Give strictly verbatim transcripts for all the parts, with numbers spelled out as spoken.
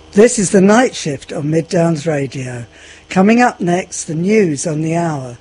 This is the Night Shift on Mid Downs Radio. Coming up next, the news on the hour.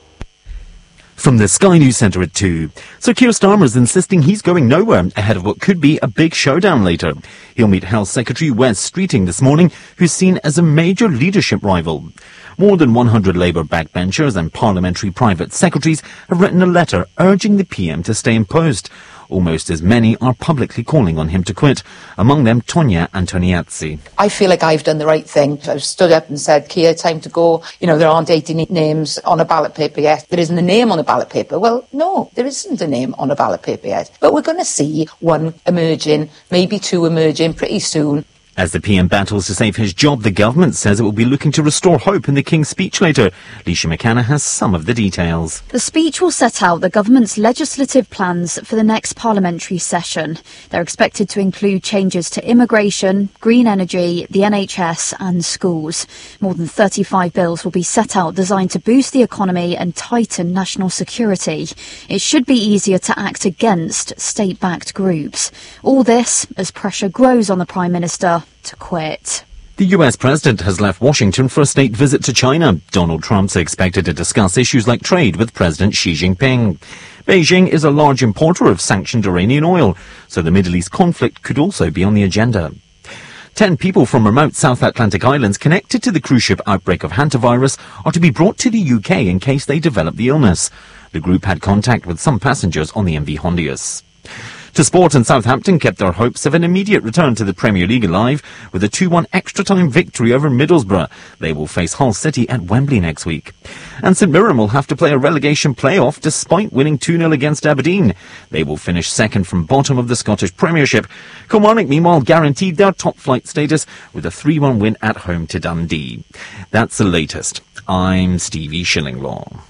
From the Sky News Centre at two. Sir Keir Starmer's insisting he's going nowhere ahead of what could be a big showdown later. He'll meet Health Secretary Wes Streeting this morning, who's seen as a major leadership rival. More than one hundred Labour backbenchers and parliamentary private secretaries have written a letter urging the P M to stay in post. Almost as many are publicly calling on him to quit, among them Tonia Antoniazzi. I feel like I've done the right thing. I've stood up and said, Keir, time to go. You know, there aren't eighty names on a ballot paper yet. There isn't a name on a ballot paper. Well, no, there isn't a name on a ballot paper yet. But we're going to see one emerging, maybe two emerging pretty soon. As the P M battles to save his job, the government says it will be looking to restore hope in the King's speech later. Leisha McCanna has some of the details. The speech will set out the government's legislative plans for the next parliamentary session. They're expected to include changes to immigration, green energy, the N H S and schools. More than thirty-five bills will be set out designed to boost the economy and tighten national security. It should be easier to act against state-backed groups. All this as pressure grows on the Prime Minister to quit. The U S President has left Washington for a state visit to China. Donald Trump's expected to discuss issues like trade with President Xi Jinping. Beijing is a large importer of sanctioned Iranian oil, so the Middle East conflict could also be on the agenda. Ten people from remote South Atlantic islands connected to the cruise ship outbreak of hantavirus are to be brought to the U K in case they develop the illness. The group had contact with some passengers on the M V Hondius. To sport, and Southampton kept their hopes of an immediate return to the Premier League alive with a two one extra-time victory over Middlesbrough. They will face Hull City at Wembley next week. And St Mirren will have to play a relegation playoff despite winning two nil against Aberdeen. They will finish second from bottom of the Scottish Premiership. Kilmarnock, meanwhile, guaranteed their top-flight status with a three one win at home to Dundee. That's the latest. I'm Stevie Shillinglaw.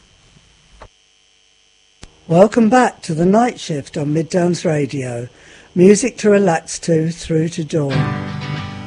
Welcome back to the Night Shift on Mid Downs Radio. Music to relax to through to dawn.